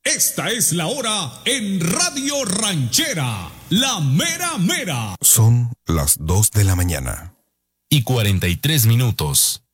Esta es la hora en Radio Ranchera, la mera mera. Son las 2 de la mañana. Y 43 minutos.